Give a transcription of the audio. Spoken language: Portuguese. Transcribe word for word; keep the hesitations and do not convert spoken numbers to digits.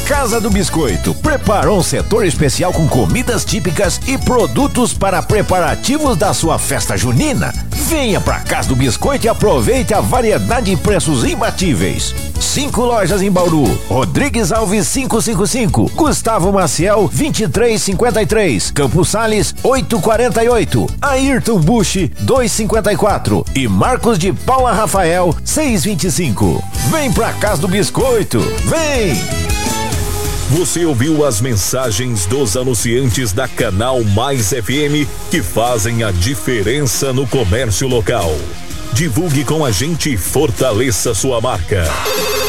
Casa do Biscoito preparou um setor especial com comidas típicas e produtos para preparativos da sua festa junina. Venha pra Casa do Biscoito e aproveite a variedade e preços imbatíveis. Cinco lojas em Bauru: Rodrigues Alves quinhentos e cinquenta e cinco, Gustavo Maciel vinte e três cinquenta e três, Campos Sales oitocentos e quarenta e oito, Ayrton Busch duzentos e cinquenta e quatro e Marcos de Paula Rafael seiscentos e vinte e cinco. Vem pra Casa do Biscoito, vem! Você ouviu as mensagens dos anunciantes da Canal Mais F M que fazem a diferença no comércio local. Divulgue com a gente e fortaleça sua marca.